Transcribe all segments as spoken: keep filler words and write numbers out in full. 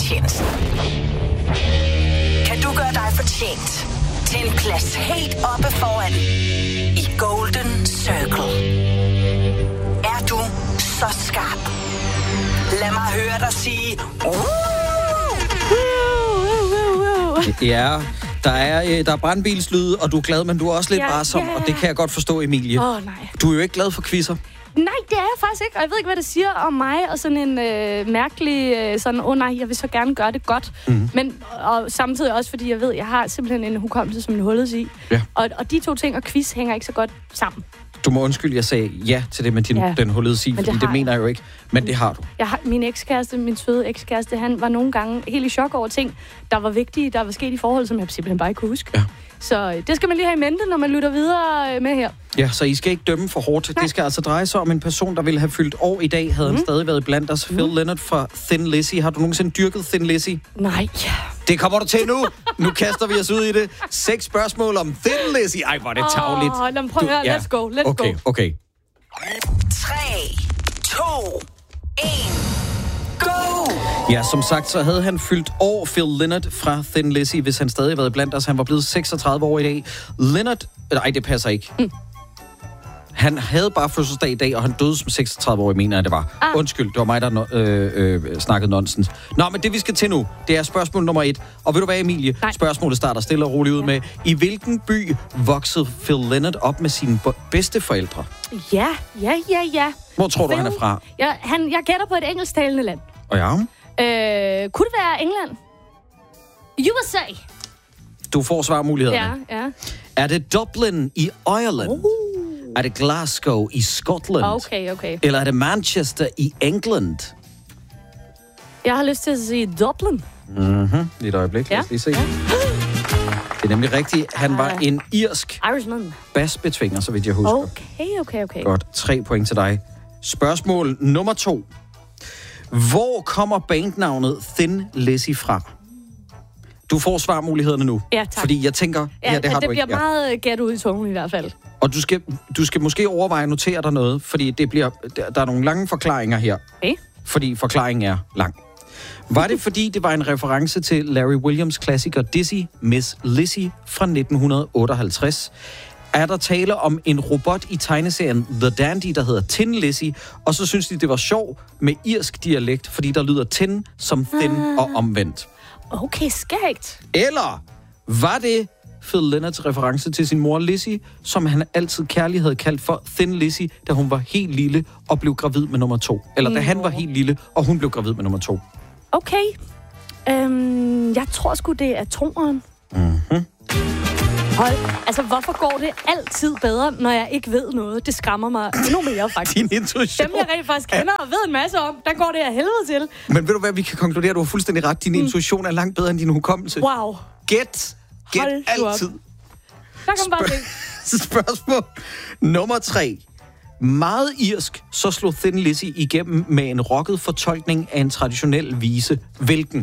tjenesten. Kan du gøre dig fortjent til en plads helt oppe foran i Golden Circle? Er du så skarp? Lad mig høre dig sige... Ja, der er, der er brandbilslyde, og du er glad, men du er også lidt Ja, varsom, ja. og det kan jeg godt forstå, Emilie. Åh, oh, nej. Du er jo ikke glad for quizzer. Nej, det er jeg faktisk ikke, og jeg ved ikke, hvad det siger om mig, og sådan en øh, mærkelig, øh, sådan, åh oh, nej, jeg vil så gerne gøre det godt. Mm. Men, og samtidig også, fordi jeg ved, jeg har simpelthen en hukommelse som en hullet i. Ja. Og, og de to ting og quiz hænger ikke så godt sammen. Du må undskylde, jeg sagde ja til det med din, Ja. den hullede sig, Men det fordi det, det har mener jeg jo ikke. Men det har du. Jeg har, min ekskæreste, min søde ekskæreste, han var nogle gange helt i chok over ting, der var vigtige, der var sket i forhold, som jeg simpelthen bare ikke kunne huske. Ja. Så øh, det skal man lige have i mente, når man lytter videre øh, med her. Ja, så I skal ikke dømme for hårdt. Nej. Det skal altså dreje sig om en person, der ville have fyldt år i dag, havde mm. han stadig været blandt os. Mm. Phil Lynott fra Thin Lizzy. Har du nogensinde dyrket Thin Lizzy? Nej. Det kommer du til nu. Nu kaster vi os ud i det. Seks spørgsmål om Thin Lizzy. Ej, hvor er det tarveligt. Åh, lad mig prøve at høre. Let's go, let's okay, go. Okay, tre, to, et, go! Ja, som sagt, så havde han fyldt år, Phil Lynott fra Thin Lizzy, hvis han stadig havde været blandt os. Han var blevet seksogtredive år i dag. Lynott... Nej, det passer ikke. Mm. Han havde bare fødselsdag i dag, og han døde som seksogtredive-årig, mener jeg, det var. Ah. Undskyld, det var mig, der no- øh, øh, snakkede nonsens. Nå, men det vi skal til nu, det er spørgsmål nummer et. Og ved du hvad, Emilie? Nej. Spørgsmålet starter stille og roligt ud med, i hvilken by voksede Phil Lynott op med sine bo- bedsteforældre? Ja, ja, ja, ja. Hvor tror du, Phil, han er fra? Ja, han, jeg gætter på et engelsktalende land. Og ja, Øh, kunne det være England? U S A. du får svarmulighederne. Ja, ja. Er det Dublin i Ireland? Uh. Er det Glasgow i Skotland? Okay, okay. Eller er det Manchester i England? Jeg har lyst til at sige Dublin. Mhm. Et øjeblik, lad os Ja. lige se. Det er nemlig rigtigt. Han var en irsk Irishman. basbetvinger, så vidt jeg husker. Okay, okay, okay. Godt. Tre point til dig. Spørgsmål nummer to. Hvor kommer bandnavnet Thin Lizzy fra? Du får svarmulighederne nu. Ja, tak. Fordi jeg tænker, Ja, ja, det har det du bliver ikke. Ja. meget gæt ud i tungen i hvert fald. Og du skal, du skal måske overveje at notere dig noget, fordi det bliver, der, der er nogle lange forklaringer her. Okay. Fordi forklaringen er lang. Var det, fordi det var en reference til Larry Williams' klassiker Dizzy Miss Lizzy fra nitten otteoghalvtreds? Er der tale om en robot i tegneserien The Dandy, der hedder Tin Lizzy, og så synes de, det var sjov med irsk dialekt, fordi der lyder tin som thin ah. og omvendt? Okay, skægt. Eller var det Phil Lynotts reference til sin mor Lizzy, som han altid kærlig havde kaldt for Thin Lizzy, da hun var helt lille og blev gravid med nummer to? Eller da han var helt lille, og hun blev gravid med nummer to? Okay. Øhm, jeg tror sgu, det er toeren. Mhm. Hold. Altså, hvorfor går det altid bedre, når jeg ikke ved noget? Det skræmmer mig endnu mere, faktisk. Din intuition. Dem, jeg rent faktisk kender og ved en masse om, der går det af helvede til. Men ved du hvad, vi kan konkludere, du har fuldstændig ret. Din mm. intuition er langt bedre end din hukommelse. Wow. Gæt. Gæt Hold nu op. altid. Der kan man bare se. Spørgsmål nummer tre. Meget irsk, så slog Thin Lizzy igennem med en rocket fortolkning af en traditionel vise. Hvilken?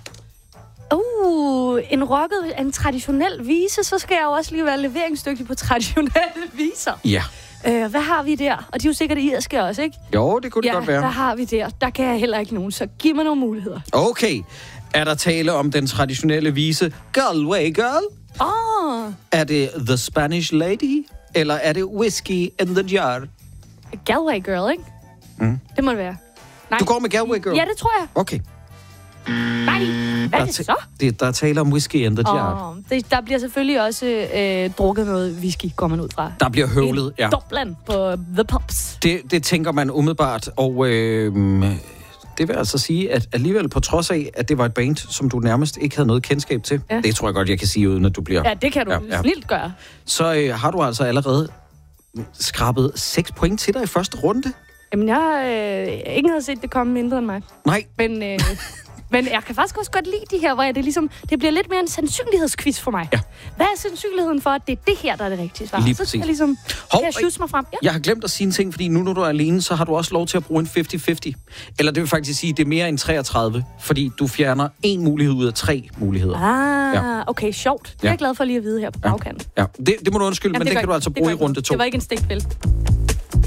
Uh, en rocket, en traditionel vise, så skal jeg jo også lige være leveringsdygtig på traditionelle viser. Ja. Øh, hvad har vi der? Og de er jo sikkert irske også, ikke? Jo, det kunne det Ja, godt være. hvad har vi der? Der kan jeg heller ikke nogen, så giv mig nogle muligheder. Okay. Er der tale om den traditionelle vise Galway Girl? Åh, oh, Er det The Spanish Lady? Eller er det Whiskey in the Jar? Galway Girl, ikke? Mm. Det må det være. Nej. Du går med Galway Girl? Ja, det tror jeg. Okay. Nej, hvad er det så? Det, der er tale om Whiskey in the Jar. Oh, det, der bliver selvfølgelig også øh, drukket noget whisky, går man ud fra. Der bliver høvlet, ja. Dublin på The Pubs. Det, det tænker man umiddelbart, og øh, det vil altså sige, at alligevel på trods af, at det var et band, som du nærmest ikke havde noget kendskab til, ja. Det tror jeg godt, jeg kan sige, uden at du bliver... Ja, det kan du ja, ja. snilt gøre. Så øh, har du altså allerede skrabet seks point til dig i første runde. Jamen, jeg har øh, ikke havde set det komme mindre end mig. Nej. Men... Øh, Men jeg kan faktisk også godt lide de her, hvor det ligesom, det bliver lidt mere en sandsynlighedsquiz for mig. Ja. Hvad er sandsynligheden for, at det er det her, der er det rigtige svar? Lige så præcis. skal jeg ligesom, Hov, kan jeg shoot mig frem. Ja. Jeg har glemt at sige en ting, fordi nu når du er alene, så har du også lov til at bruge en halvtreds halvtreds. Eller det vil faktisk sige, at det er mere end treogtredive, fordi du fjerner en mulighed ud af tre muligheder. Ah, Ja. okay, sjovt. Det er Ja. jeg glad for lige at vide her på bagkanten. Ja, det, det må du undskylde, Jamen, men det, det kan gør, du altså bruge i runde to. Det var ikke en stikspil.